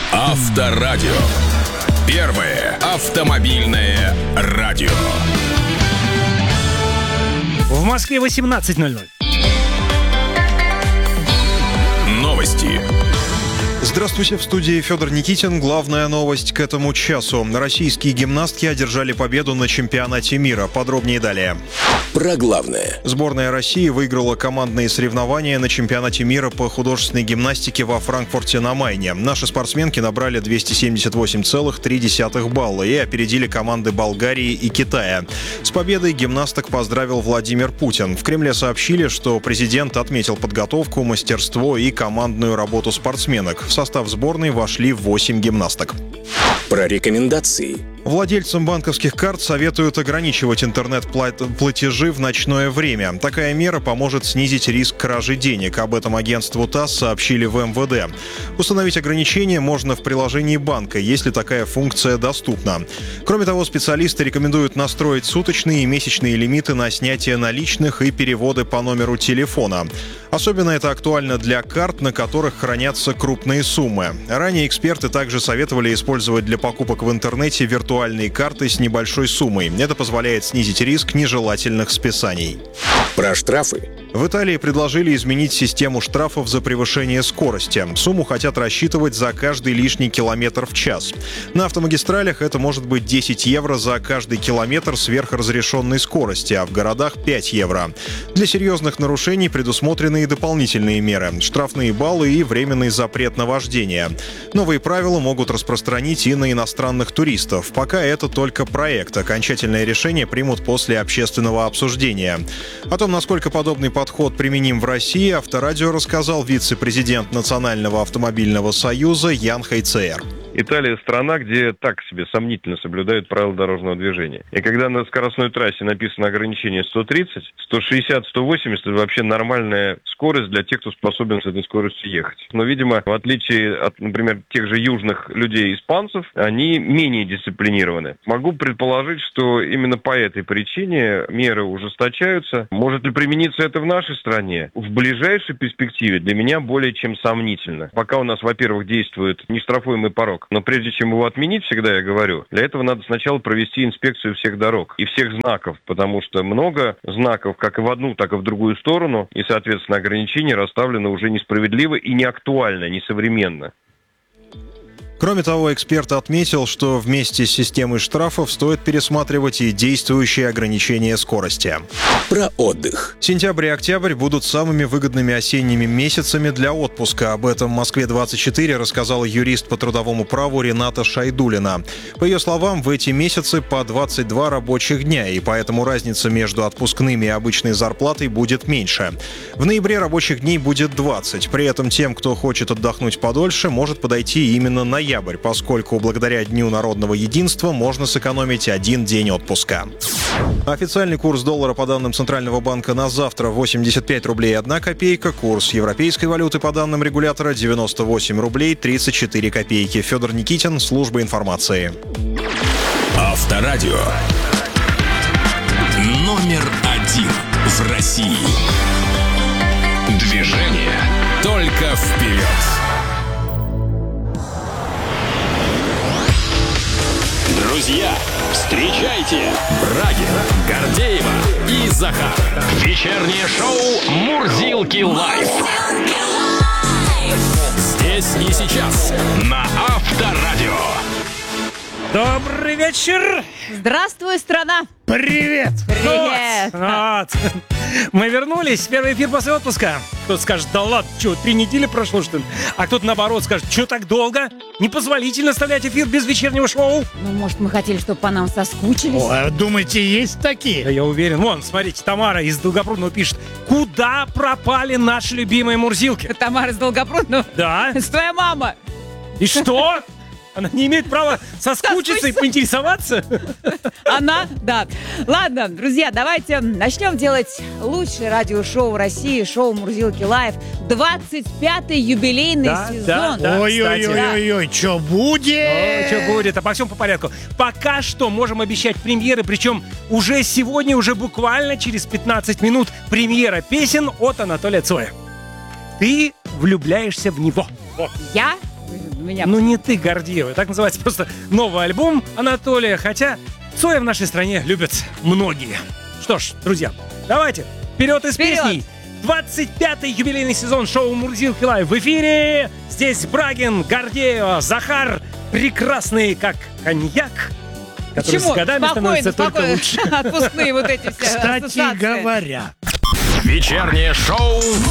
Авторадио. Первое автомобильное радио. В Москве 18:00. Новости. Здравствуйте, в студии Федор Никитин. Главная новость к этому часу. Российские гимнастки одержали победу на чемпионате мира. Подробнее далее. Про главное. Сборная России выиграла командные соревнования на чемпионате мира по художественной гимнастике во Франкфурте на Майне. Наши спортсменки набрали 278,3 балла и опередили команды Болгарии и Китая. С победой гимнасток поздравил Владимир Путин. В Кремле сообщили, что президент отметил подготовку, мастерство и командную работу спортсменок. В состав сборной вошли 8 гимнасток. Про рекомендации. Владельцам банковских карт советуют ограничивать интернет-платежи в ночное время. Такая мера поможет снизить риск кражи денег. Об этом агентству ТАСС сообщили в МВД. Установить ограничения можно в приложении банка, если такая функция доступна. Кроме того, специалисты рекомендуют настроить суточные и месячные лимиты на снятие наличных и переводы по номеру телефона. Особенно это актуально для карт, на которых хранятся крупные суммы. Ранее эксперты также советовали использовать для покупок в интернете виртуальные карты с небольшой суммой. Это позволяет снизить риск нежелательных списаний. Про штрафы. В Италии предложили изменить систему штрафов за превышение скорости. Сумму хотят рассчитывать за каждый лишний километр в час. На автомагистралях это может быть 10 евро за каждый километр сверхразрешенной скорости, а в городах 5 евро. Для серьезных нарушений предусмотрены и дополнительные меры – штрафные баллы и временный запрет на вождение. Новые правила могут распространить и на иностранных туристов. Пока это только проект. Окончательное решение примут после общественного обсуждения. О том, насколько подобный подход применим в России, Авторадио рассказал вице-президент Национального автомобильного союза Ян Хайцеер. Италия – страна, где так себе сомнительно соблюдают правила дорожного движения. И когда на скоростной трассе написано ограничение 130, 160, 180 – это вообще нормальная скорость для тех, кто способен с этой скоростью ехать. Но, видимо, в отличие от, например, тех же южных людей, испанцев, они менее дисциплинированы. Могу предположить, что именно по этой причине меры ужесточаются. Может ли примениться это в нашей стране? В ближайшей перспективе для меня более чем сомнительно. Пока у нас, во-первых, действует нештрафуемый порог. Но прежде чем его отменить, всегда я говорю, для этого надо сначала провести инспекцию всех дорог и всех знаков, потому что много знаков как и в одну, так и в другую сторону, и, соответственно, ограничения расставлены уже несправедливо и неактуально, несовременно. Кроме того, эксперт отметил, что вместе с системой штрафов стоит пересматривать и действующие ограничения скорости. Про отдых. Сентябрь и октябрь будут самыми выгодными осенними месяцами для отпуска. Об этом Москве-24 рассказала юрист по трудовому праву Рената Шайдулина. По ее словам, в эти месяцы по 22 рабочих дня, и поэтому разница между отпускными и обычной зарплатой будет меньше. В ноябре рабочих дней будет 20. При этом тем, кто хочет отдохнуть подольше, может подойти именно ноябрь, поскольку благодаря Дню народного единства можно сэкономить один день отпуска. Официальный курс доллара по данным Центрального банка на завтра 85 рублей 1 копейка. Курс европейской валюты по данным регулятора 98 рублей 34 копейки. Федор Никитин, служба информации. Авторадио. Номер 1 в России. Движение только вперед. Друзья, встречайте Брагина, Гордеева и Захар. Вечернее шоу «Мурзилки Лайф». Здесь и сейчас на Авторадио. Добрый вечер! Здравствуй, страна! Привет! Привет! Вот. Мы вернулись. Первый эфир после отпуска. Кто-то скажет, да ладно, что, 3 недели прошло, что ли? А кто-то наоборот скажет, что так долго? Непозволительно оставлять эфир без вечернего шоу. Ну, может, мы хотели, чтобы по нам соскучились? О, думаете, есть такие? Да я уверен. Вон, смотрите, Тамара из Долгопрудного пишет. Куда пропали наши любимые мурзилки? Тамара из Долгопрудного? Да. Это твоя мама. И что? Она не имеет права соскучиться и поинтересоваться? Она? Да. Ладно, друзья, давайте начнем делать лучшее радиошоу в России, шоу «Мурзилки Лайф». 25-й юбилейный сезон. Ой-ой-ой-ой, что будет? Что будет? Обо всем по порядку. Пока что можем обещать премьеры, причем уже сегодня, уже буквально через 15 минут премьера песен от Анатолия Цоя. Ты влюбляешься в него. Я Меня Ну не ты, Гордеева. Так называется просто новый альбом Анатолия. Хотя Цоя в нашей стране любят многие. Что ж, друзья, давайте вперед из Вперед! песней. 25-й юбилейный сезон шоу «Мурзилки Лайв» в эфире. Здесь Брагин, Гордеева, Захар. Прекрасные, как коньяк, который Почему? с годами становится только Спокойно. лучше. Отпускные вот эти все Кстати ассоциации. говоря. Вечернее шоу